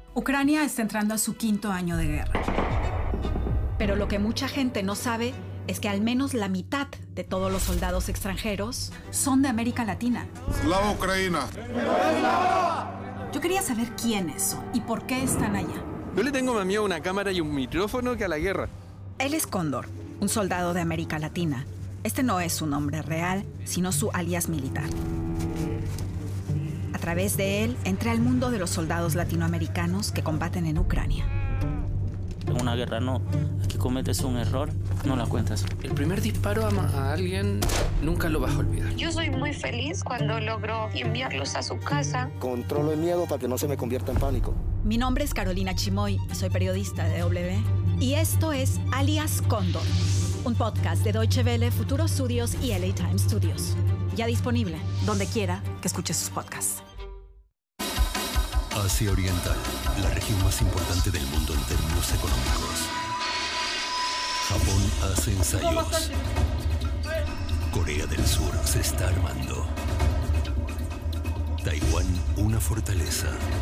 Ucrania está entrando a su 5º año de guerra. Pero lo que mucha gente no sabe es que al menos la mitad de todos los soldados extranjeros son de América Latina. ¡Slava Ucrania! Yo quería saber quiénes son y por qué están allá. Yo le tengo más miedo a una cámara y un micrófono que a la guerra. Él es Cóndor, un soldado de América Latina. Este no es su nombre real, sino su alias militar. A través de él, entré al mundo de los soldados latinoamericanos que combaten en Ucrania. En una guerra no, aquí cometes un error, no la cuentas. El primer disparo a alguien nunca lo vas a olvidar. Yo soy muy feliz cuando logro enviarlos a su casa. Controlo el miedo para que no se me convierta en pánico. Mi nombre es Carolina Chimoy y soy periodista de W. Y esto es Alias Cóndor, un podcast de Deutsche Welle, Futuro Studios y LA Times Studios. Ya disponible donde quiera que escuche sus podcasts. Asia Oriental, la región más importante del mundo en términos económicos. Japón hace ensayos. Corea del Sur se está armando. Taiwán, una fortaleza.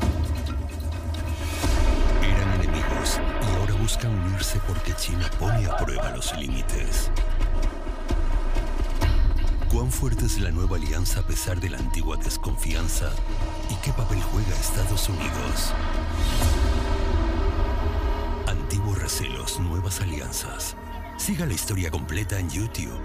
Eran enemigos y ahora buscan unirse porque China pone a prueba los límites. ¿Cuán fuerte es la nueva alianza a pesar de la antigua desconfianza? ¿Y qué papel juega Estados Unidos? Antiguos recelos, nuevas alianzas. Siga la historia completa en YouTube.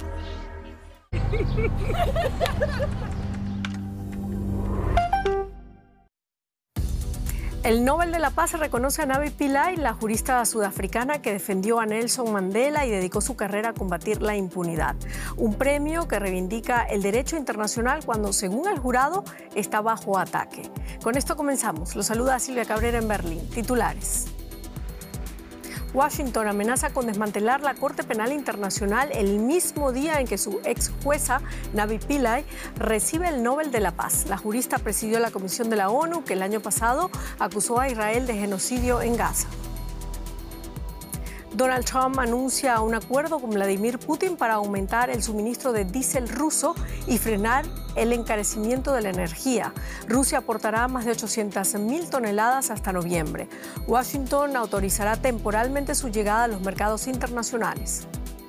El Nobel de la Paz reconoce a Navi Pillay, la jurista sudafricana que defendió a Nelson Mandela y dedicó su carrera a combatir la impunidad. Un premio que reivindica el derecho internacional cuando, según el jurado, está bajo ataque. Con esto comenzamos. Los saluda Silvia Cabrera en Berlín. Titulares. Washington amenaza con desmantelar la Corte Penal Internacional el mismo día en que su ex jueza, Navi Pillay, recibe el Nobel de la Paz. La jurista presidió la Comisión de la ONU que el año pasado acusó a Israel de genocidio en Gaza. Donald Trump anuncia un acuerdo con Vladimir Putin para aumentar el suministro de diésel ruso y frenar el encarecimiento de la energía. Rusia aportará más de 800.000 toneladas hasta noviembre. Washington autorizará temporalmente su llegada a los mercados internacionales.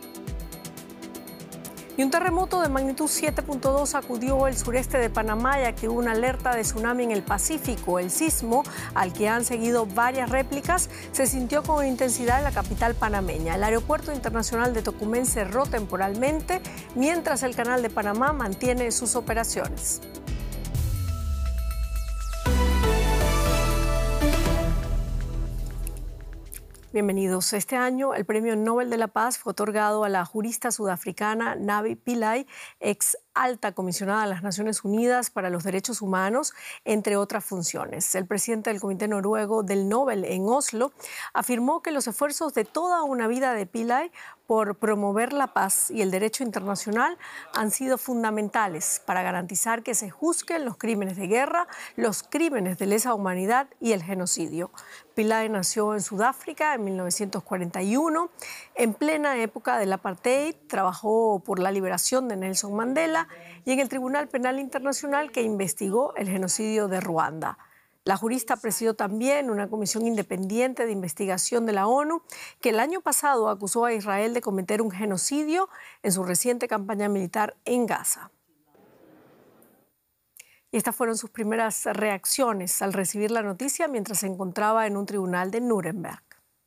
Y un terremoto de magnitud 7.2 sacudió el sureste de Panamá y activó una alerta de tsunami en el Pacífico. El sismo, al que han seguido varias réplicas, se sintió con intensidad en la capital panameña. El aeropuerto internacional de Tocumen cerró temporalmente, mientras el canal de Panamá mantiene sus operaciones. Bienvenidos. Este año el Premio Nobel de la Paz fue otorgado a la jurista sudafricana Navi Pillay, ex alta comisionada de las Naciones Unidas para los Derechos Humanos, entre otras funciones. El presidente del Comité Noruego del Nobel en Oslo afirmó que los esfuerzos de toda una vida de Pillay por promover la paz y el derecho internacional han sido fundamentales para garantizar que se juzguen los crímenes de guerra, los crímenes de lesa humanidad y el genocidio. Pillay nació en Sudáfrica en 1941. En plena época del apartheid, trabajó por la liberación de Nelson Mandela y en el Tribunal Penal Internacional que investigó el genocidio de Ruanda. La jurista presidió también una comisión independiente de investigación de la ONU que el año pasado acusó a Israel de cometer un genocidio en su reciente campaña militar en Gaza. Y estas fueron sus primeras reacciones al recibir la noticia mientras se encontraba en un tribunal de Nuremberg.